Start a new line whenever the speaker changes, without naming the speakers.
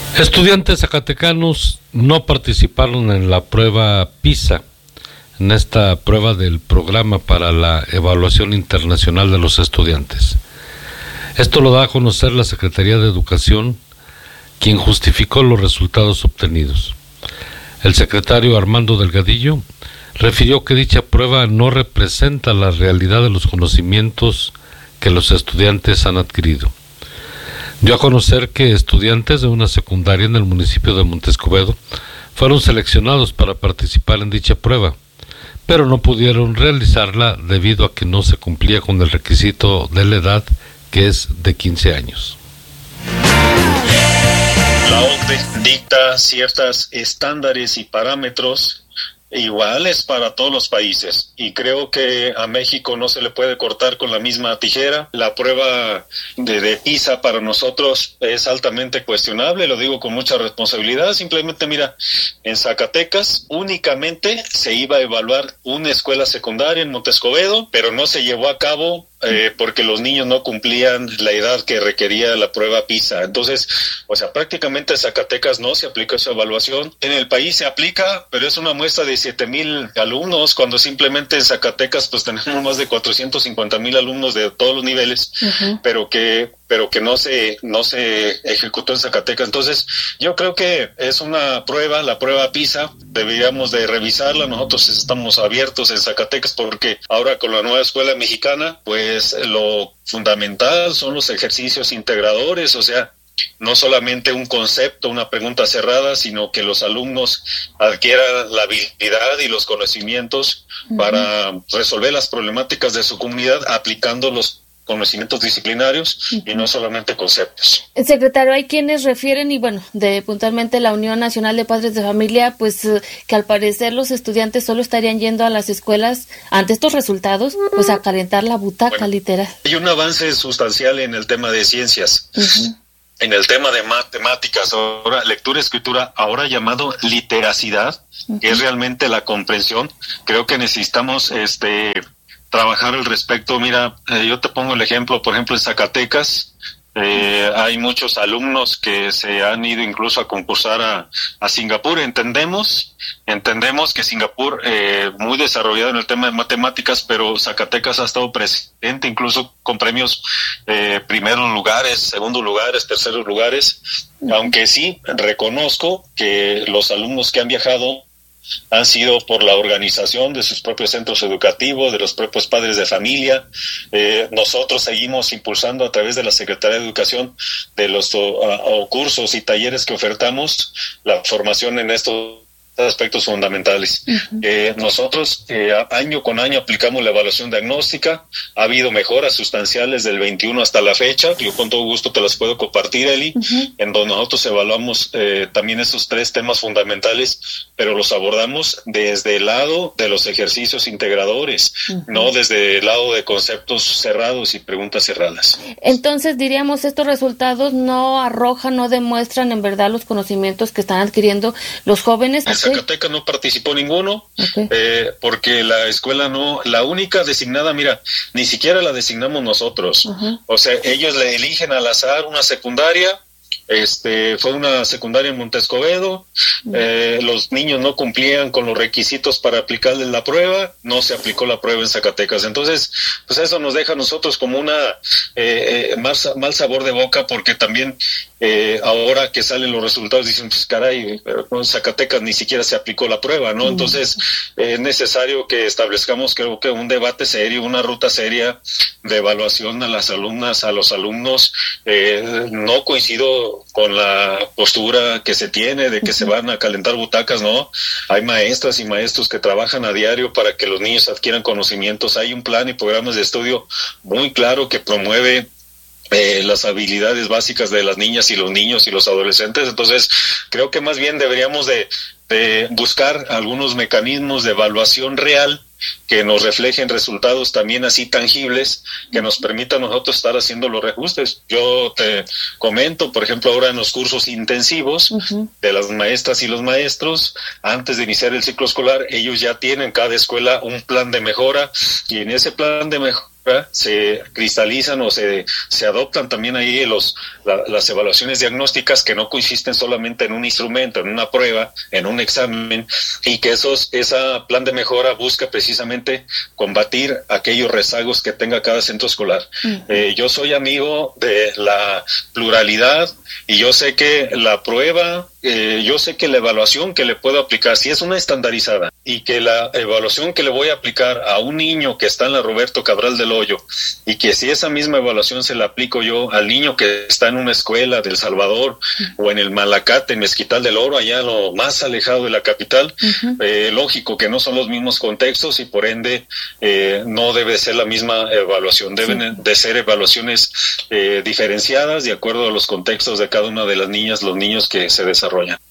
Estudiantes zacatecanos no participaron en la prueba PISA, en esta prueba del Programa para la Evaluación Internacional de los Estudiantes. Esto lo da a conocer la Secretaría de Educación, quien justificó los resultados obtenidos. El secretario Armando Delgadillo refirió que dicha prueba no representa la realidad de los conocimientos que los estudiantes han adquirido. Dio a conocer que estudiantes de una secundaria en el municipio de Montescobedo fueron seleccionados para participar en dicha prueba, pero no pudieron realizarla debido a que no se cumplía con el requisito de la edad, que es de 15 años.
La OCDE dicta ciertos estándares y parámetros iguales para todos los países, y creo que a México no se le puede cortar con la misma tijera. La prueba de PISA para nosotros es altamente cuestionable, lo digo con mucha responsabilidad. Simplemente mira, en Zacatecas únicamente se iba a evaluar una escuela secundaria en Montescobedo, pero no se llevó a cabo porque los niños no cumplían la edad que requería la prueba PISA. Entonces, o sea, prácticamente en Zacatecas no se aplica esa evaluación. En el país se aplica, pero es una muestra de 7,000 alumnos, cuando simplemente en Zacatecas pues tenemos más de 450,000 alumnos de todos los niveles, pero que no se ejecutó en Zacatecas. Entonces, yo creo que es una prueba, la prueba PISA, deberíamos de revisarla. Nosotros estamos abiertos en Zacatecas porque ahora con la nueva escuela mexicana, pues lo fundamental son los ejercicios integradores, o sea, no solamente un concepto, una pregunta cerrada, sino que los alumnos adquieran la habilidad y los conocimientos para resolver las problemáticas de su comunidad aplicando los conocimientos disciplinarios y no solamente conceptos.
Secretario, hay quienes refieren, y bueno, puntualmente la Unión Nacional de Padres de Familia, pues que al parecer los estudiantes solo estarían yendo a las escuelas ante estos resultados, pues a calentar la butaca, literal.
Hay un avance sustancial en el tema de ciencias. En el tema de matemáticas, ahora lectura, escritura, ahora llamado literacidad, que es realmente la comprensión. Creo que necesitamos trabajar al respecto. Mira, yo te pongo el ejemplo, por ejemplo, en Zacatecas, hay muchos alumnos que se han ido incluso a concursar a Singapur. Entendemos que Singapur, muy desarrollado en el tema de matemáticas, pero Zacatecas ha estado presente incluso con premios primeros lugares, segundos lugares, terceros lugares, aunque sí reconozco que los alumnos que han viajado han sido por la organización de sus propios centros educativos, de los propios padres de familia. Nosotros seguimos impulsando a través de la Secretaría de Educación, de los cursos y talleres que ofertamos, la formación en estos aspectos fundamentales. Nosotros año con año aplicamos la evaluación diagnóstica. Ha habido mejoras sustanciales del 21 hasta la fecha. Yo con todo gusto te las puedo compartir, Eli, en donde nosotros evaluamos también esos 3 temas fundamentales, pero los abordamos desde el lado de los ejercicios integradores, no desde el lado de conceptos cerrados y preguntas cerradas.
Entonces, diríamos, estos resultados no arrojan, no demuestran en verdad los conocimientos que están adquiriendo los jóvenes.
En Zacatecas no participó ninguno, porque la escuela no, la única designada, mira, ni siquiera la designamos nosotros. O sea, ellos le eligen al azar una secundaria. Fue una secundaria en Montescobedo. Los niños no cumplían con los requisitos para aplicarles la prueba, no se aplicó la prueba en Zacatecas. Entonces, pues eso nos deja a nosotros como una mal sabor de boca, porque también ahora que salen los resultados dicen, pues caray, en Zacatecas ni siquiera se aplicó la prueba, ¿no? Entonces es necesario que establezcamos, creo que un debate serio, una ruta seria de evaluación a las alumnas, a los alumnos. No coincido con la postura que se tiene de que se van a calentar butacas, ¿no? Hay maestras y maestros que trabajan a diario para que los niños adquieran conocimientos. Hay un plan y programas de estudio muy claro que promueve las habilidades básicas de las niñas y los niños y los adolescentes. Entonces, creo que más bien deberíamos de buscar algunos mecanismos de evaluación real que nos reflejen resultados también así tangibles, que nos permitan a nosotros estar haciendo los reajustes. Yo te comento, por ejemplo, ahora en los cursos intensivos de las maestras y los maestros, antes de iniciar el ciclo escolar, ellos ya tienen cada escuela un plan de mejora, y en ese plan de mejora se cristalizan o se adoptan también ahí las evaluaciones diagnósticas que no consisten solamente en un instrumento, en una prueba, en un examen, y que esa plan de mejora busca precisamente combatir aquellos rezagos que tenga cada centro escolar. Yo soy amigo de la pluralidad y yo sé que la prueba, yo sé que la evaluación que le puedo aplicar, si es una estandarizada, y que la evaluación que le voy a aplicar a un niño que está en la Roberto Cabral del Hoyo, y que si esa misma evaluación se la aplico yo al niño que está en una escuela de El Salvador o en el Malacate, en Mezquital del Oro, allá lo más alejado de la capital, lógico que no son los mismos contextos y por ende no debe ser la misma evaluación, deben de ser evaluaciones diferenciadas de acuerdo a los contextos de cada una de las niñas, los niños que se desarrollan.